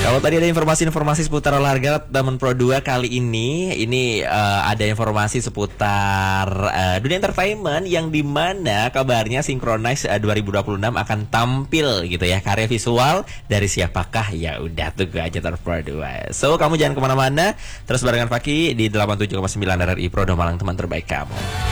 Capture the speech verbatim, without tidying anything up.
Kalau tadi ada informasi-informasi seputar olahraga teman Pro dua, kali ini ini uh, ada informasi seputar uh, dunia entertainment yang dimana kabarnya Synchronize uh, dua ribu dua puluh enam akan tampil gitu ya, karya visual dari siapakah? Ya udah, tunggu aja teman Pro dua. So kamu jangan kemana-mana, terus barengan Faki di delapan puluh tujuh koma sembilan R R I Pro Malang, teman terbaik kamu.